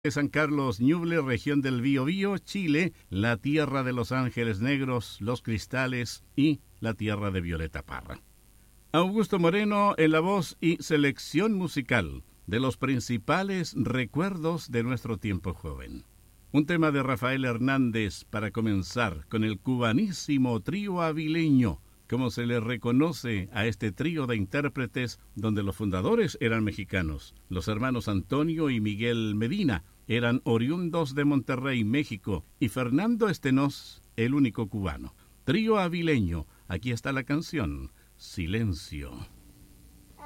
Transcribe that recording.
de San Carlos Ñuble, región del Biobío, Chile, la tierra de los ángeles negros, los cristales y la tierra de Violeta Parra. Augusto Moreno en la voz y selección musical de los principales recuerdos de nuestro tiempo joven. Un tema de Rafael Hernández para comenzar con el cubanísimo trío avileño, como se le reconoce a este trío de intérpretes donde los fundadores eran mexicanos. Los hermanos Antonio y Miguel Medina eran oriundos de Monterrey, México, y Fernando Estenos, el único cubano. Trío avileño, aquí está la canción, Silencio.